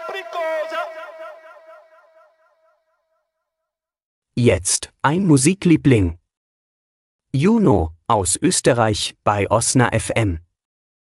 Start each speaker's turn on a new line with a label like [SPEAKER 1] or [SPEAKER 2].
[SPEAKER 1] Jetzt ein Musikliebling. Juno aus Österreich bei Osna FM.